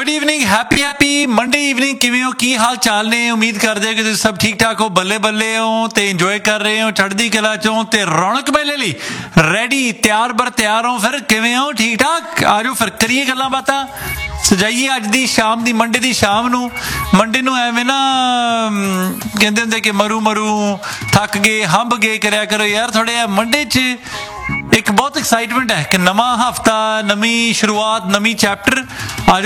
Good evening, happy Monday evening. ਕਿਵੇਂ ਹੋ, ਕੀ ਹਾਲ ਚਾਲ ਨੇ? ਉਮੀਦ ਕਰਦੇ ਕਿ ਤੁਸੀਂ ਸਭ ਠੀਕ ਠਾਕ ਹੋ, ਬੱਲੇ ਬੱਲੇ ਹੋ ਤੇ ਇੰਜੋਏ ਕਰ ਰਹੇ ਹੋ, ਚੜ੍ਹਦੀ ਕਲਾ ਚੋਂ ਤੇ ਰੌਣਕ ਮੇਲੇ ਲਈ ਰੈਡੀ, ਤਿਆਰ ਬਰ ਤਿਆਰ ਹੋ। ਫਿਰ ਕਿਵੇਂ ਹੋ, ਠੀਕ ਠਾਕ? ਆ ਜਾਓ ਫਿਰ ਕਰੀਏ ਗੱਲਾਂ ਬਾਤਾਂ, ਸਜਾਈਏ ਅੱਜ ਦੀ ਸ਼ਾਮ ਦੀ, ਮੰਡੇ ਦੀ ਸ਼ਾਮ ਨੂੰ। ਮੰਡੇ ਨੂੰ ਐਵੇਂ ਨਾ ਕਹਿੰਦੇ ਹੁੰਦੇ ਕਿ ਮਰੂ ਥੱਕ ਗਏ, ਹੰਭ ਗਏ ਕਰਿਆ ਕਰੋ ਯਾਰ ਥੋੜ੍ਹਾ ਜਿਹਾ। ਮੰਡੇ 'ਚ ਇੱਕ ਬਹੁਤ ਐਕਸਾਈਟਮੈਂਟ ਹੈ ਕਿ ਨਵਾਂ ਹਫਤਾ, ਨਵੀਂ ਸ਼ੁਰੂਆਤ, ਨਵੀਂ ਚੈਪਟਰ। ਆ